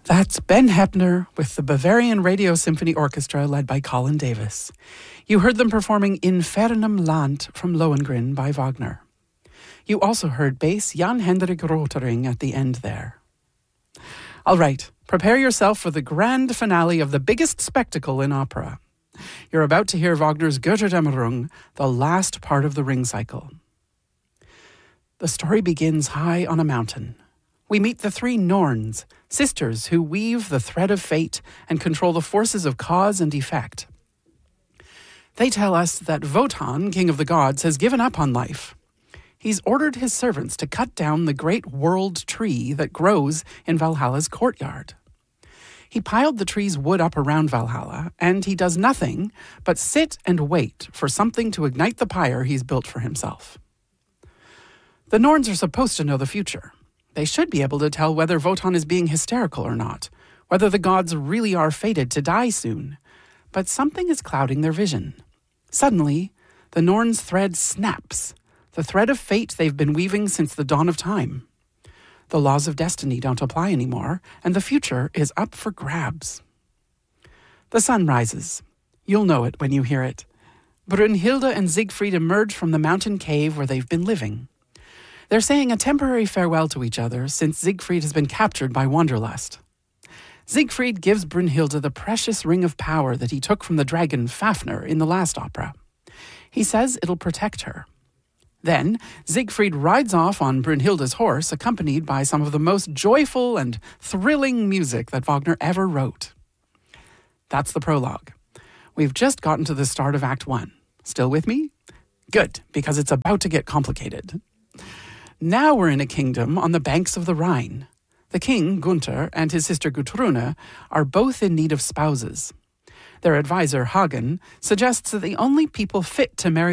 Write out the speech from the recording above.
That's Ben Heppner with the Bavarian Radio Symphony Orchestra led by Colin Davis. You heard them performing Infernum Land from Lohengrin by Wagner. You also heard bass Jan Hendrik Rotering at the end there. All right, prepare yourself for the grand finale of the biggest spectacle in opera. You're about to hear Wagner's Götterdämmerung, the last part of the Ring Cycle. The story begins high on a mountain. We meet the three Norns, sisters who weave the thread of fate and control the forces of cause and effect. They tell us that Wotan, king of the gods, has given up on life. He's ordered his servants to cut down the great world tree that grows in Valhalla's courtyard. He piled the tree's wood up around Valhalla, and he does nothing but sit and wait for something to ignite the pyre he's built for himself. The Norns are supposed to know the future. They should be able to tell whether Wotan is being hysterical or not, whether the gods really are fated to die soon. But something is clouding their vision. Suddenly, the Norns' thread snaps, the thread of fate they've been weaving since the dawn of time. The laws of destiny don't apply anymore, and the future is up for grabs. The sun rises. You'll know it when you hear it. Brunhilde and Siegfried emerge from the mountain cave where they've been living. They're saying a temporary farewell to each other since Siegfried has been captured by Wanderlust. Siegfried gives Brunhilde the precious ring of power that he took from the dragon Fafnir in the last opera. He says it'll protect her. Then, Siegfried rides off on Brunhilde's horse, accompanied by some of the most joyful and thrilling music that Wagner ever wrote. That's the prologue. We've just gotten to the start of Act 1. Still with me? Good, because it's about to get complicated. Now we're in a kingdom on the banks of the Rhine. The king, Gunther, and his sister Gutrune are both in need of spouses. Their advisor, Hagen, suggests that the only people fit to marry